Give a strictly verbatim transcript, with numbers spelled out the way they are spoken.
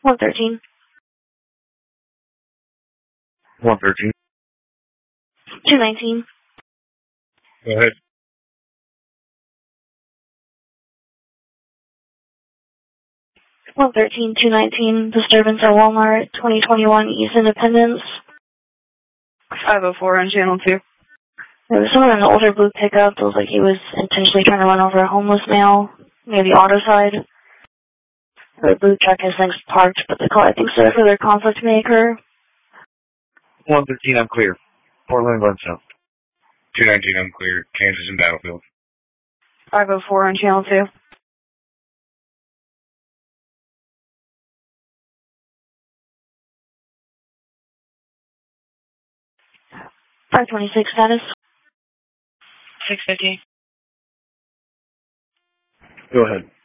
one thirteen. one thirteen. two nineteen. Go ahead. one thirteen, two nineteen, disturbance at Walmart, twenty twenty-one East Independence. five oh four on channel two. There was someone in an older blue pickup. It was like he was intentionally trying to run over a homeless male near the auto side. The blue truck has since parked, but the car, I think, so further conflict may occur. one thirteen, I'm clear. Portland, Glen South. two nineteen, I'm clear. Kansas and Battlefield. five oh four on channel two. five twenty-six status. six fifty. Go ahead.